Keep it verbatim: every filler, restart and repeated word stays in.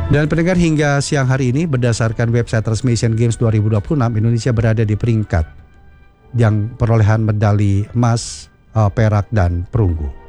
Dan pendengar, hingga siang hari ini berdasarkan website resmi Asian Games dua ribu dua puluh enam, Indonesia berada di peringkat yang perolehan medali emas, perak dan perunggu.